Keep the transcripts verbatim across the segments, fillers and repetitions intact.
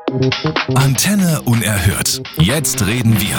Antenne unerhört. Jetzt reden wir.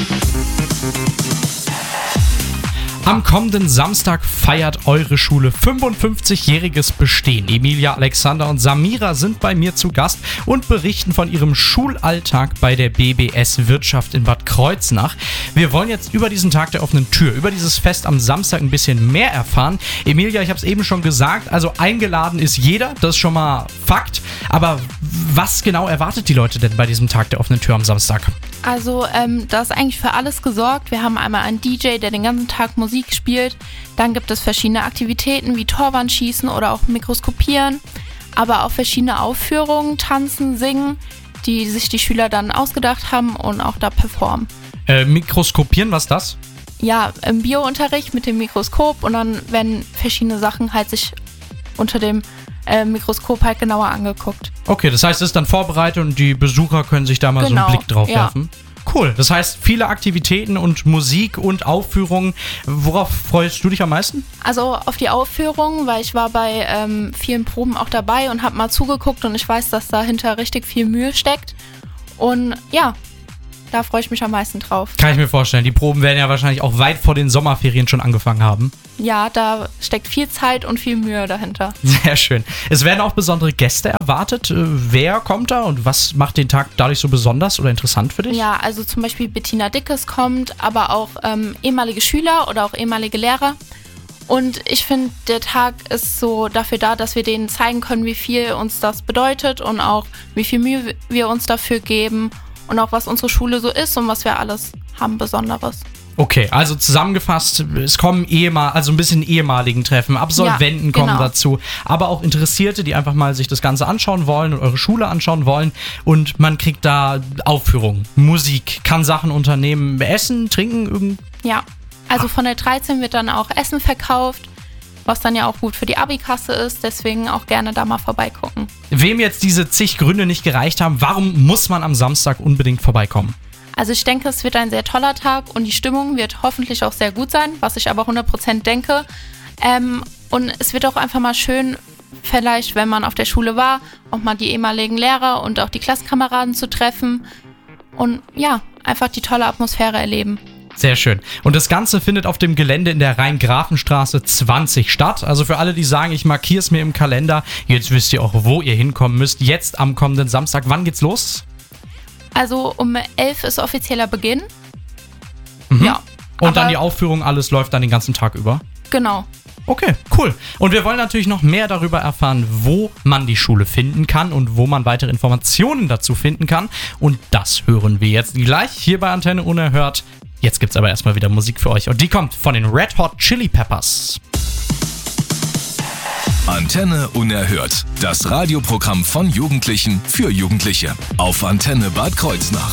Am kommenden Samstag feiert eure Schule fünfundfünfzigjähriges Bestehen. Emilia, Alexander und Samira sind bei mir zu Gast und berichten von ihrem Schulalltag bei der B B S Wirtschaft in Bad Kreuznach. Wir wollen jetzt über diesen Tag der offenen Tür, über dieses Fest am Samstag ein bisschen mehr erfahren. Emilia, ich habe es eben schon gesagt, also eingeladen ist jeder, das ist schon mal Fakt. Aber was genau erwartet die Leute denn bei diesem Tag der offenen Tür am Samstag? Also ähm, da ist eigentlich für alles gesorgt. Wir haben einmal einen D J, der den ganzen Tag Musik spielt. Dann gibt es verschiedene Aktivitäten wie Torwandschießen oder auch Mikroskopieren. Aber auch verschiedene Aufführungen, Tanzen, Singen, die sich die Schüler dann ausgedacht haben und auch da performen. Äh, Mikroskopieren, was ist das? Ja, im Biounterricht mit dem Mikroskop und dann werden verschiedene Sachen halt sich unter dem äh, Mikroskop halt genauer angeguckt. Okay, das heißt, es ist dann vorbereitet und die Besucher können sich da mal genau, so einen Blick drauf ja. werfen. Cool, das heißt viele Aktivitäten und Musik und Aufführungen. Worauf freust du dich am meisten? Also auf die Aufführungen, weil ich war bei ähm, vielen Proben auch dabei und habe mal zugeguckt und ich weiß, dass dahinter richtig viel Mühe steckt. Und ja, da freue ich mich am meisten drauf. Kann ich mir vorstellen. Die Proben werden ja wahrscheinlich auch weit vor den Sommerferien schon angefangen haben. Ja, da steckt viel Zeit und viel Mühe dahinter. Sehr schön. Es werden auch besondere Gäste erwartet. Wer kommt da und was macht den Tag dadurch so besonders oder interessant für dich? Ja, also zum Beispiel Bettina Dickes kommt, aber auch ähm, ehemalige Schüler oder auch ehemalige Lehrer. Und ich finde, der Tag ist so dafür da, dass wir denen zeigen können, wie viel uns das bedeutet und auch wie viel Mühe wir uns dafür geben. Und auch, was unsere Schule so ist und was wir alles haben Besonderes. Okay, also zusammengefasst, es kommen ehemal, also ein bisschen ehemaligen Treffen, Absolventen ja, genau. kommen dazu, aber auch Interessierte, die einfach mal sich das Ganze anschauen wollen und eure Schule anschauen wollen und man kriegt da Aufführungen, Musik, kann Sachen unternehmen, essen, trinken, irgend. Ja, also von der dreizehn wird dann auch Essen verkauft, was dann ja auch gut für die Abikasse ist, deswegen auch gerne da mal vorbeigucken. Wem jetzt diese zig Gründe nicht gereicht haben, warum muss man am Samstag unbedingt vorbeikommen? Also ich denke, es wird ein sehr toller Tag und die Stimmung wird hoffentlich auch sehr gut sein, was ich aber hundert Prozent denke. Ähm, und es wird auch einfach mal schön, vielleicht, wenn man auf der Schule war, auch mal die ehemaligen Lehrer und auch die Klassenkameraden zu treffen und ja, einfach die tolle Atmosphäre erleben. Sehr schön. Und das Ganze findet auf dem Gelände in der Rhein-Grafen-Straße zwanzig statt. Also für alle, die sagen, ich markiere es mir im Kalender, jetzt wisst ihr auch, wo ihr hinkommen müsst. Jetzt am kommenden Samstag. Wann geht's los? Also um elf ist offizieller Beginn. Mhm. Ja. Und dann die Aufführung, alles läuft dann den ganzen Tag über? Genau. Okay, cool. Und wir wollen natürlich noch mehr darüber erfahren, wo man die Schule finden kann und wo man weitere Informationen dazu finden kann. Und das hören wir jetzt gleich hier bei Antenne Unerhört. Jetzt gibt's aber erstmal wieder Musik für euch und die kommt von den Red Hot Chili Peppers. Antenne Unerhört. Das Radioprogramm von Jugendlichen für Jugendliche. Auf Antenne Bad Kreuznach.